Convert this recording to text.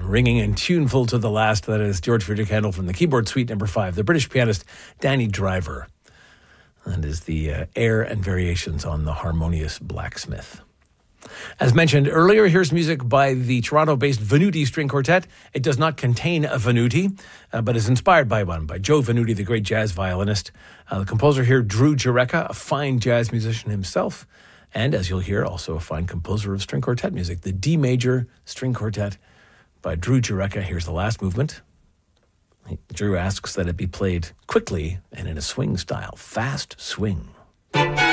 ringing and tuneful to the last. That is George Frideric Handel from the keyboard suite number 5. The British pianist Danny Driver. That is the air and variations on the Harmonious Blacksmith. As mentioned earlier, here's music by the Toronto-based Venuti String Quartet. It does not contain a Venuti, but is inspired by one, by Joe Venuti, the great jazz violinist. The composer here, Drew Jurecka, a fine jazz musician himself, and as you'll hear, also a fine composer of string quartet music. The D Major String Quartet by Drew Jurecka. Here's the last movement. Drew asks that it be played quickly and in a swing style, fast swing.